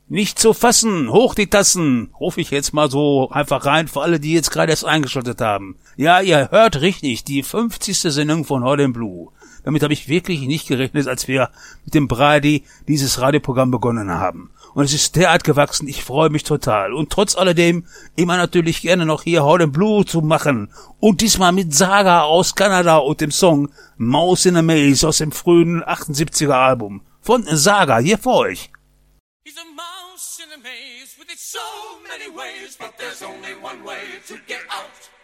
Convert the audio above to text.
Nicht zu fassen, hoch die Tassen, rufe ich jetzt mal so einfach rein für alle, die jetzt gerade erst eingeschaltet haben. Ja, ihr hört richtig, die 50. Sendung von Hot & Blue. Damit habe ich wirklich nicht gerechnet, als wir mit dem Brady dieses Radioprogramm begonnen haben. Und es ist derart gewachsen, ich freue mich total. Und trotz alledem immer natürlich gerne noch hier Hot & Blue zu machen. Und diesmal mit Saga aus Kanada und dem Song Mouse in a Maze aus dem frühen 78er Album. Von Saga, hier für euch. He's a mouse in a maze with its so many ways, but there's only one way to get out.